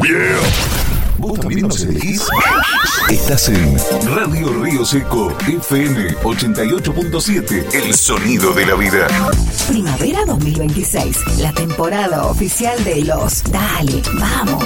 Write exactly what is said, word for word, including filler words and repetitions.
¿Vos también nos elegís? Estás en Radio Río Seco, F M ochenta y ocho punto siete, el sonido de la vida. Primavera dos mil veintiséis, la temporada oficial de los Dale, vamos.